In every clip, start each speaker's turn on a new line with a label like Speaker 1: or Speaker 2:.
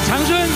Speaker 1: 长春。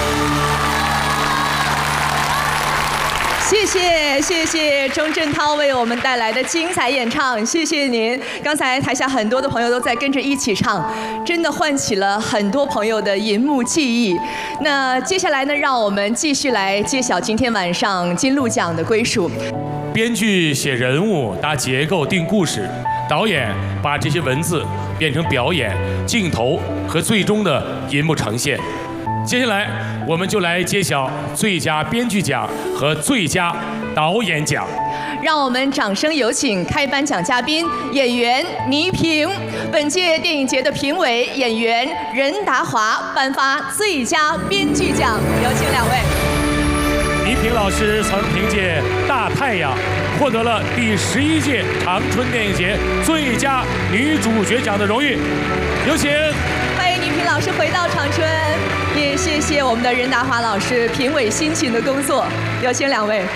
Speaker 2: 谢谢钟镇涛为我们带来的精彩演唱，谢谢您。刚才台下很多的朋友都在跟着一起唱，真的唤起了很多朋友的银幕记忆。那接下来呢，让我们继续来揭晓今天晚上金鹿奖的归属。
Speaker 1: 编剧写人物、搭结构、定故事，导演把这些文字变成表演、镜头和最终的银幕呈现。接下来，我们就来揭晓最佳编剧奖和最佳导演奖。
Speaker 2: 让我们掌声有请开颁奖嘉宾演员倪萍，本届电影节的评委演员任达华颁发最佳编剧奖，有请两位。
Speaker 1: 倪萍老师曾凭借《大太阳》获得了第11届长春电影节最佳女主角奖的荣誉，有请。
Speaker 2: 欢迎倪萍老师回到长春，也谢谢我们的任达华老师评委辛勤的工作，有请两位。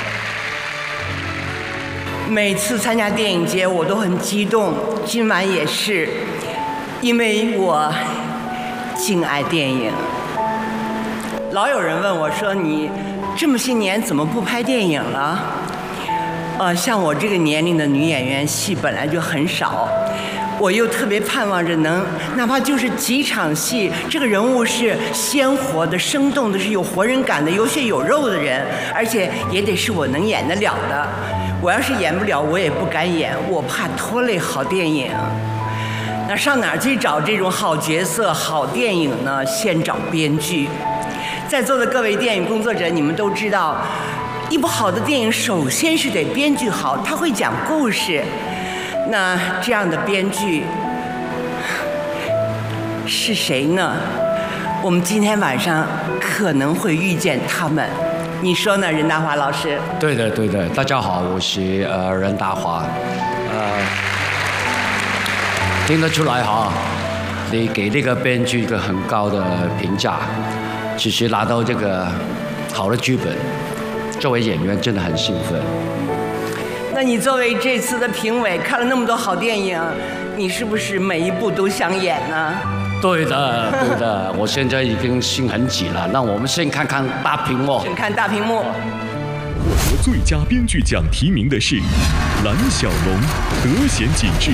Speaker 3: 每次参加电影节我都很激动，今晚也是，因为我敬爱电影。老有人问我说：“你这么些年怎么不拍电影了？”像我这个年龄的女演员，戏本来就很少。我又特别盼望着能，哪怕就是几场戏，这个人物是鲜活的、生动的，是有活人感的、有血有肉的人，而且也得是我能演得了的。我要是演不了，我也不敢演，我怕拖累好电影。那上哪儿去找这种好角色、好电影呢？先找编剧。在座的各位电影工作者，你们都知道，一部好的电影首先是得编剧好，他会讲故事。那这样的编剧是谁呢？我们今天晚上可能会遇见他们，你说呢，任达华老师？
Speaker 4: 对的，对的。大家好，我是任达华。听得出来哈，你给这个编剧一个很高的评价，其实拿到这个好的剧本，作为演员真的很兴奋。
Speaker 3: 那你作为这次的评委，看了那么多好电影，你是不是每一部都想演呢？
Speaker 4: 对的，对的，我现在已经心很急了。那我们先看看大屏幕。
Speaker 3: 请看大屏幕。
Speaker 5: 获得最佳编剧奖提名的是蓝小龙，德贤景致；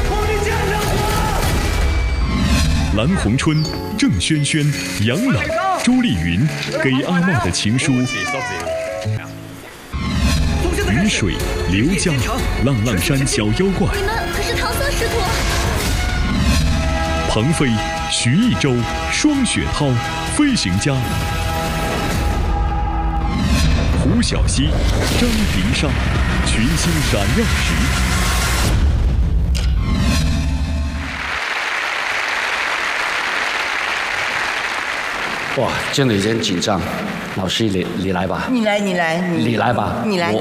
Speaker 5: 蓝红春、郑轩轩、杨朗、朱丽云给阿嬷的情书。雨水、刘江、浪浪山小妖怪。
Speaker 6: 你们可是唐僧师徒。
Speaker 5: 庞飞、徐艺洲、双雪涛、飞行家。胡小溪、张迪沙，群星闪耀时。
Speaker 4: 哇，真的有点紧张。老师，你来吧。
Speaker 3: 你来吧。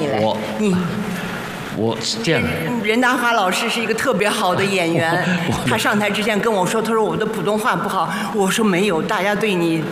Speaker 4: 我这样。
Speaker 3: 任达华老师是一个特别好的演员，他上台之前跟我说，他说我的普通话不好，我说没有，大家对你